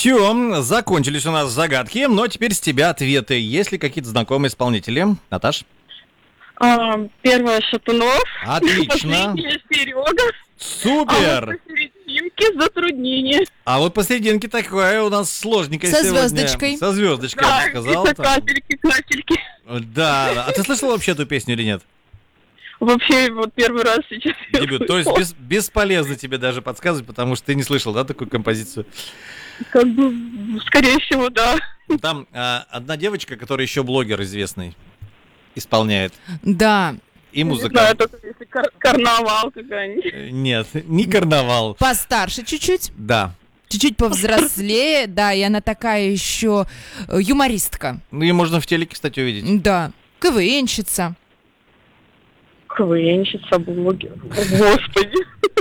Все, закончились у нас загадки, но теперь с тебя ответы. Есть ли какие-то знакомые исполнители? Наташ? Первая Шатунов. Отлично. Последняя Серега. Супер! А вот посерединке затруднение. А вот посерединке такое у нас сложненькое Со сегодня. звездочкой. Со звездочкой, я бы сказал. какие-то капельки. Да. А ты слышал вообще эту песню или нет? Вообще, вот первый раз сейчас. Дебют. То есть бесполезно тебе даже подсказывать, потому что ты не слышал, да, такую композицию? Как бы, скорее всего, да. Там одна девочка, которая еще блогер известный, исполняет. Да. И Не музыка. знаю, только если карнавал какая-нибудь. Нет, не карнавал. Постарше чуть-чуть. Да. Чуть-чуть повзрослее, да, и она такая еще юмористка. Ну, ее можно в телеке, кстати, увидеть. Да. КВНщица. КВНщица, блогер. Господи.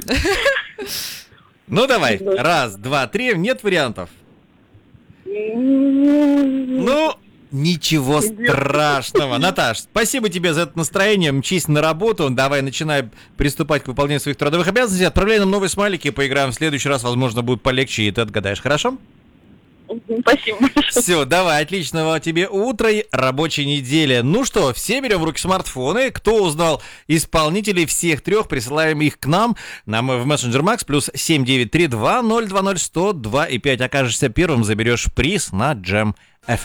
Ну, давай. Раз, два, три. Нет вариантов. Ну, ничего страшного. Наташ, спасибо тебе за это настроение. Мчись на работу. Давай, начинай приступать к выполнению своих трудовых обязанностей. Отправляй нам новые смайлики. Поиграем в следующий раз. Возможно, будет полегче, и ты отгадаешь. Хорошо? Спасибо большое. Все, давай, отличного тебе утра и рабочей недели. Ну что, все берем в руки смартфоны. Кто узнал исполнителей всех трех, присылаем их к нам. Нам в мессенджер Макс плюс 7932 020 102 и 5. Окажешься первым, заберешь приз на Джем FM.